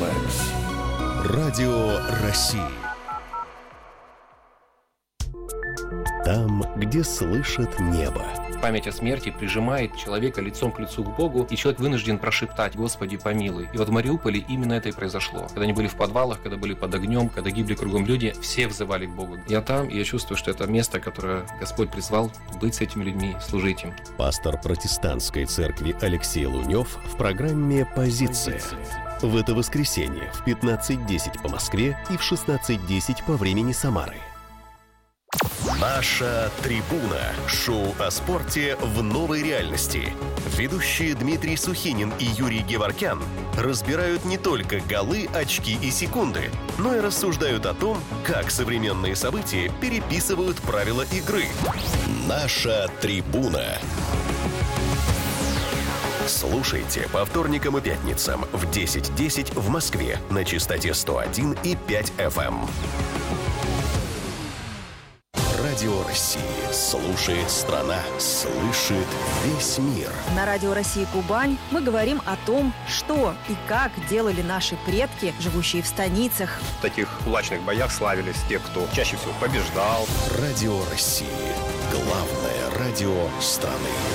Релакс. Радио России. Там, где слышат небо. Память о смерти прижимает человека лицом к лицу к Богу, и человек вынужден прошептать: «Господи, помилуй». И вот в Мариуполе именно это и произошло. Когда они были в подвалах, когда были под огнем, когда гибли кругом люди, все взывали к Богу. Я там, и я чувствую, что это место, которое Господь призвал быть с этими людьми, служить им. Пастор протестантской церкви Алексей Лунев в программе «Позиция». В это воскресенье в 15:10 по Москве и в 16:10 по времени Самары. Наша трибуна. Шоу о спорте в новой реальности. Ведущие Дмитрий Сухинин и Юрий Геворкян разбирают не только голы, очки и секунды, но и рассуждают о том, как современные события переписывают правила игры. Наша трибуна. Слушайте по вторникам и пятницам в 10:10 в Москве на частоте 101,5 FM. Радио России. Слушает страна. Слышит весь мир. На Радио России Кубань мы говорим о том, что и как делали наши предки, живущие в станицах. В таких кулачных боях славились те, кто чаще всего побеждал. Радио России. Главное радио страны.